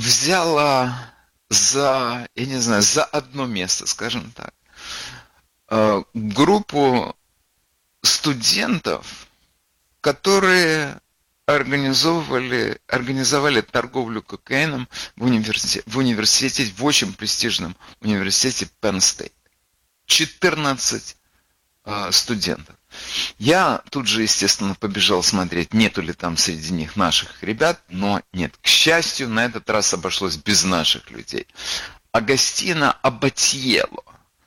взяла за, я не знаю, за одно место, скажем так, группу студентов, которые организовали торговлю кокаином в университете, в очень престижном университете Penn State. 14 студентов. Я тут же, естественно, побежал смотреть, нету ли там среди них наших ребят, но нет. К счастью, на этот раз обошлось без наших людей. Агостино Абатьелло,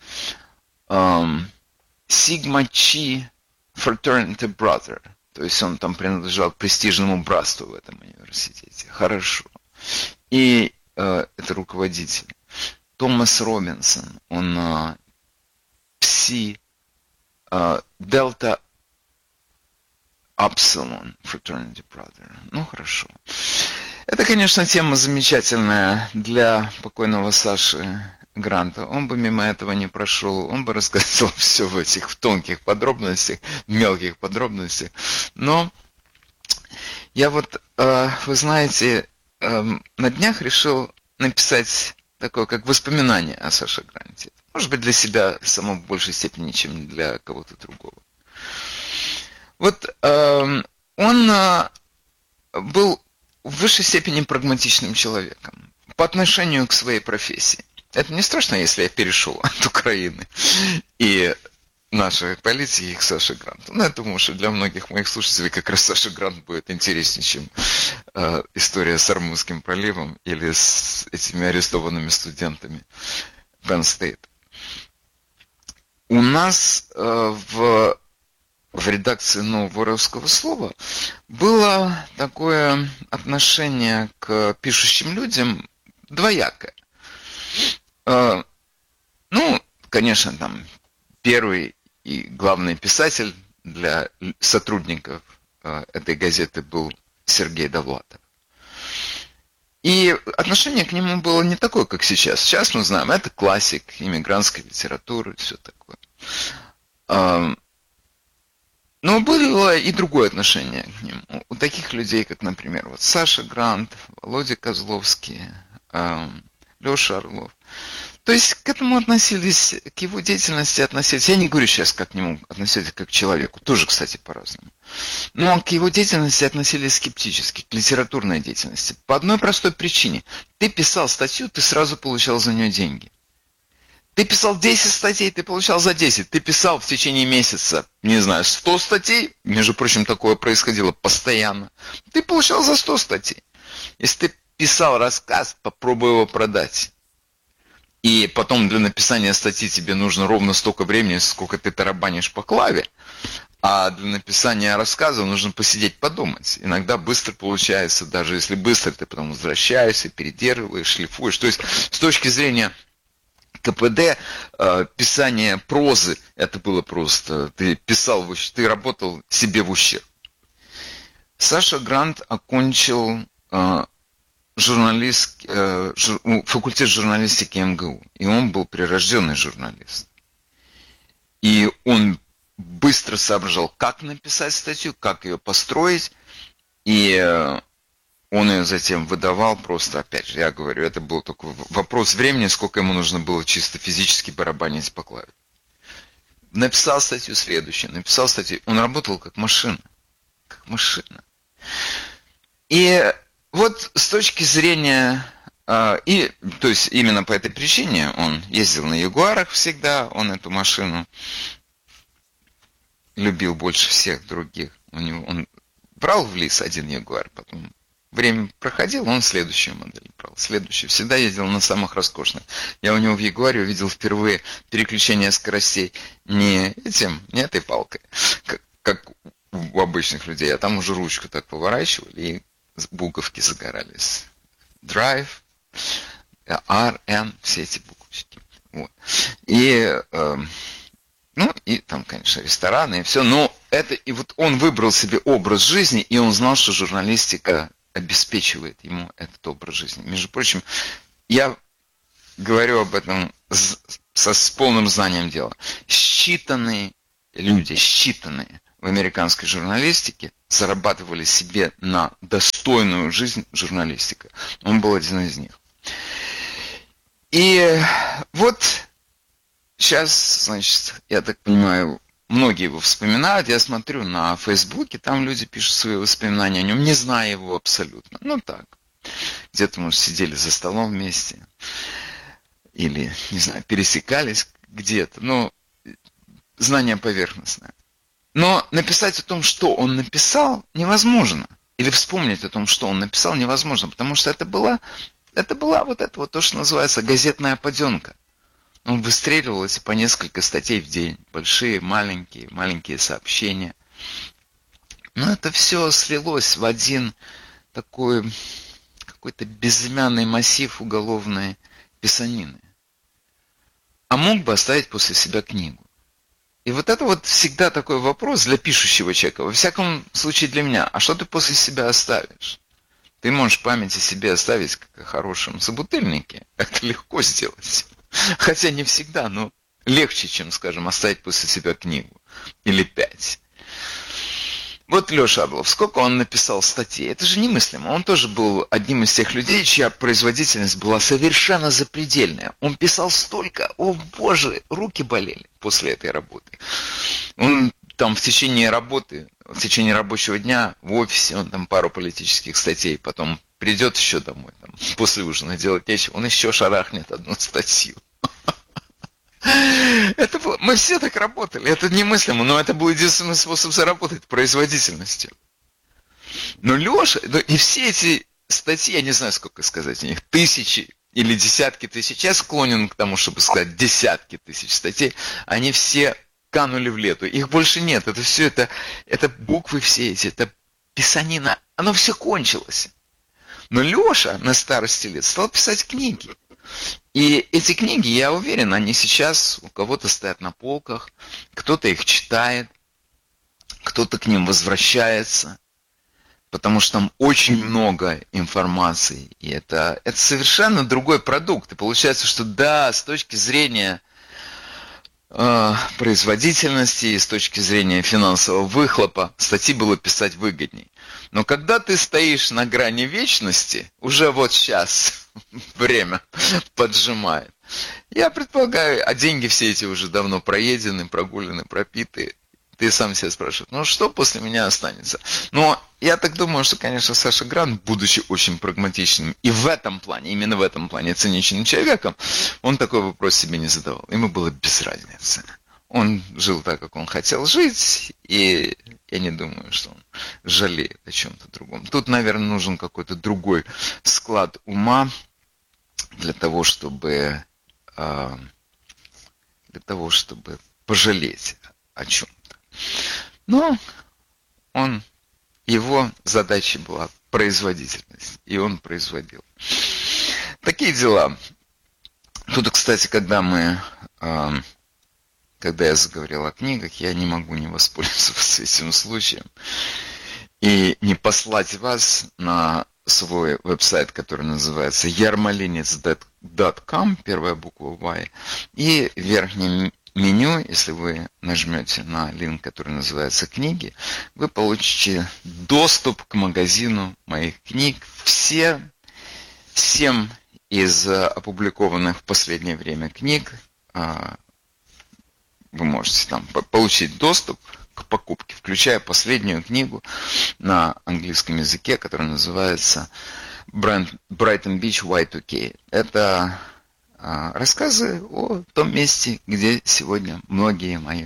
Sigma Chi Fraternity Brother, то есть он там принадлежал к престижному братству в этом университете. Хорошо. И это руководитель. Томас Робинсон, он Пси Delta Upsilon Fraternity Brother. Ну, хорошо. Это, конечно, тема замечательная для покойного Саши Гранта. Он бы мимо этого не прошел, он бы рассказал все в этих тонких подробностях, мелких подробностях. Но я вот, вы знаете, на днях решил написать такое, как воспоминание о Саше Гранте. Может быть, для себя само в большей степени, чем для кого-то другого. Вот он был в высшей степени прагматичным человеком по отношению к своей профессии. Это не страшно, если я перешел от Украины и нашей политики к Саше Гранту. Но я думаю, что для многих моих слушателей как раз Саша Грант будет интереснее, чем история с Ормузским проливом или с этими арестованными студентами Penn State. У нас в редакции Нового Русского Слова было такое отношение к пишущим людям двоякое. Ну, конечно, там первый и главный писатель для сотрудников этой газеты был Сергей Довлатов. И отношение к нему было не такое, как сейчас. Сейчас мы знаем, это классик иммигрантской литературы, все такое. Но было и другое отношение к нему. У таких людей, как, например, вот Саша Грант, Володя Козловский, Леша Орлов. То есть к этому относились, к его деятельности относились, я не говорю сейчас, как к нему относились как к человеку, тоже, кстати, по-разному. Но к его деятельности относились скептически, к литературной деятельности. По одной простой причине. Ты писал статью, ты сразу получал за нее деньги. Ты писал 10 статей, ты получал за 10. Ты писал в течение месяца, не знаю, 100 статей, между прочим, такое происходило постоянно. Ты получал за 100 статей. Если ты писал рассказ, попробуй его продать. И потом для написания статьи тебе нужно ровно столько времени, сколько ты тарабанишь по клаве. А для написания рассказа нужно посидеть, подумать. Иногда быстро получается, даже если быстро, ты потом возвращаешься, переделываешь, шлифуешь. То есть с точки зрения КПД, писание прозы, это было просто, ты писал, ты работал себе в ущерб. Саша Грант окончил факультет журналистики МГУ, и он был прирожденный журналист. И он быстро соображал, как написать статью, как ее построить, и он ее затем выдавал просто, опять же, я говорю, это был только вопрос времени, сколько ему нужно было чисто физически барабанить по клаве. Написал статью следующую, написал статью, он работал как машина. Как машина. И вот с точки зрения, то есть именно по этой причине он ездил на Ягуарах всегда, он эту машину любил больше всех других. Он брал в лиз один Ягуар, потом время проходило, он следующую модель брал. Следующую. Всегда ездил на самых роскошных. Я у него в Ягуаре увидел впервые переключение скоростей не этой палкой, как у обычных людей, а там уже ручку так поворачивали, и буковки загорались. Drive, R, N, все эти буквочки. Вот. И там, конечно, рестораны и все. Но и вот он выбрал себе образ жизни, и он знал, что журналистика обеспечивает ему этот образ жизни. Между прочим, я говорю об этом с полным знанием дела. Считанные люди в американской журналистике зарабатывали себе на достойную жизнь журналистика. Он был один из них. И вот сейчас, значит, я так понимаю, многие его вспоминают. Я смотрю на Фейсбуке, там люди пишут свои воспоминания о нем, не зная его абсолютно. Ну так, где-то, может, сидели за столом вместе. Или, не знаю, пересекались где-то. Ну, знание поверхностное. Но написать о том, что он написал, невозможно. Или вспомнить о том, что он написал, невозможно. Потому что это была вот это вот то, что называется газетная поденка. Он выстреливал эти по несколько статей в день. Большие, маленькие сообщения. Но это все слилось в один такой какой-то безымянный массив уголовной писанины. А мог бы оставить после себя книгу. И вот это вот всегда такой вопрос для пишущего человека. Во всяком случае для меня. А что ты после себя оставишь? Ты можешь память о себе оставить как о хорошем собутыльнике. Это легко сделать. Хотя не всегда, но легче, чем, скажем, оставить после себя книгу. Или 5. Вот Леша Орлов, сколько он написал статей. Это же немыслимо. Он тоже был одним из тех людей, чья производительность была совершенно запредельная. Он писал столько, о боже, руки болели после этой работы. Он там в течение рабочего дня в офисе, он там пару политических статей, потом придет еще домой, там, после ужина делать нечего, он еще шарахнет одну статью. Это было, мы все так работали, это немыслимо, но это был единственный способ заработать производительностью. Но Леша, и все эти статьи, я не знаю, сколько сказать о них, тысячи или десятки тысяч, я склонен к тому, чтобы сказать десятки тысяч статей, они все канули в лету, их больше нет, это все, это буквы все эти, это писанина, оно все кончилось. Но Леша на старости лет стал писать книги. И эти книги, я уверен, они сейчас у кого-то стоят на полках, кто-то их читает, кто-то к ним возвращается, потому что там очень много информации, и это совершенно другой продукт. И получается, что да, с точки зрения производительности и с точки зрения финансового выхлопа статьи было писать выгодней. Но когда ты стоишь на грани вечности, уже вот сейчас время поджимает. Я предполагаю, а деньги все эти уже давно проедены, прогулены, пропиты. Ты сам себя спрашиваешь, ну что после меня останется? Но я так думаю, что, конечно, Саша Грант, будучи очень прагматичным и в этом плане, именно в этом плане циничным человеком, он такой вопрос себе не задавал. Ему было без разницы. Он жил так, как он хотел жить, и я не думаю, что он жалеет о чем-то другом. Тут, наверное, нужен какой-то другой склад ума для того, чтобы пожалеть о чем-то. Но его задача была производительность, и он производил. Такие дела. Тут, кстати, когда я заговорил о книгах, я не могу не воспользоваться этим случаем и не послать вас на свой веб-сайт, который называется yarmalinets.com, первая буква Y, и в верхнем меню, если вы нажмете на линк, который называется «Книги», вы получите доступ к магазину моих книг. Все 7 из опубликованных в последнее время книг вы можете там получить доступ к покупке, включая последнюю книгу на английском языке, которая называется Brighton Beach Y2K. Это рассказы о том месте, где сегодня многие мои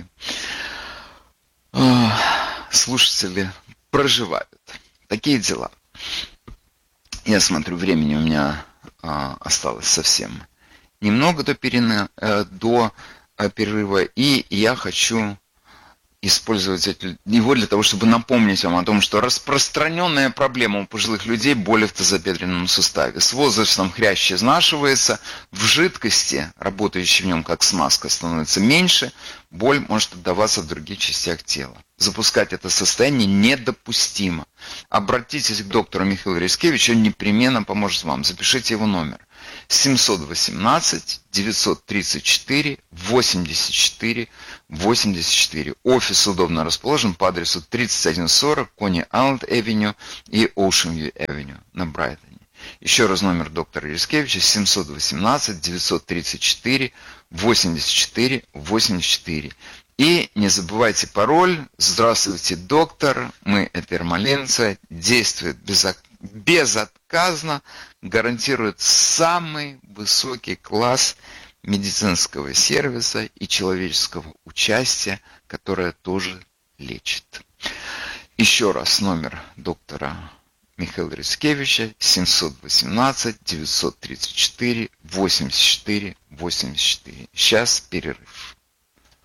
слушатели проживают. Такие дела. Я смотрю, времени у меня осталось совсем немного до перерыва, и я хочу использовать его для того, чтобы напомнить вам о том, что распространенная проблема у пожилых людей – боли в тазобедренном суставе. С возрастом хрящ изнашивается, в жидкости, работающей в нем как смазка, становится меньше, боль может отдаваться в других частях тела. Запускать это состояние недопустимо. Обратитесь к доктору Михаилу Рискевичу, он непременно поможет вам. Запишите его номер. 718 934 84 84. Офис удобно расположен по адресу 3140 Кони-Айленд-Эвеню и Оушен-Вью-Эвеню на Брайтоне. Еще раз номер доктора Лискевича 718 934 84 84. И не забывайте пароль. Здравствуйте, доктор. Мы Эпермалинцы. Действует безотказно. Гарантирует самый высокий класс медицинского сервиса и человеческого участия, которое тоже лечит. Еще раз номер доктора Михаила Рискевича 718 934 84 84. Сейчас перерыв.